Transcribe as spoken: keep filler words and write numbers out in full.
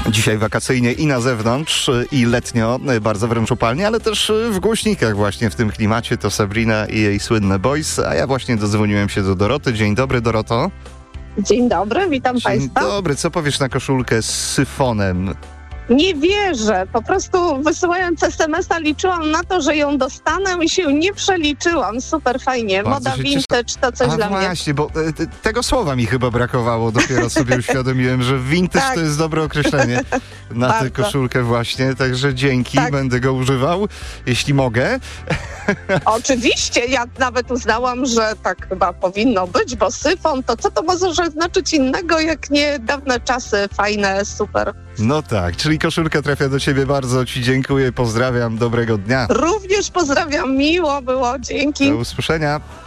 Dzisiaj wakacyjnie i na zewnątrz, i letnio, bardzo wręcz upalnie, ale też w głośnikach właśnie w tym klimacie. To Sabrina i jej słynne Boys, a ja właśnie dodzwoniłem się do Doroty. Dzień dobry, Doroto. Dzień dobry, witam Dzień Państwa. Dzień dobry, co powiesz na koszulkę z syfonem? Nie wierzę, po prostu wysyłając es em es a liczyłam na to, że ją dostanę i się nie przeliczyłam. Super fajnie, Bardzo moda się vintage to coś A dla mnie. właśnie, bo e, te, tego słowa mi chyba brakowało. Dopiero sobie uświadomiłem, że vintage Tak. to jest dobre określenie na tę Bardzo. koszulkę właśnie. Także dzięki, Tak. będę go używał, jeśli mogę. Oczywiście, ja nawet uznałam, że tak chyba powinno być, bo syfon, to co to może znaczyć innego, jak nie dawne czasy, fajne, super. No tak, czyli koszulka trafia do ciebie. Bardzo ci dziękuję, pozdrawiam, dobrego dnia. Również pozdrawiam, miło było, dzięki. Do usłyszenia.